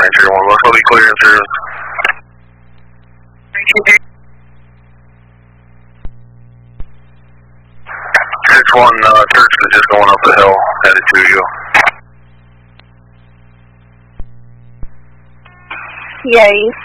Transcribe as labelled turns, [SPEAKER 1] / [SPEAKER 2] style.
[SPEAKER 1] 901, most will be clearances. 6-1, Turks is just going up the hill, headed to you.
[SPEAKER 2] Yeah,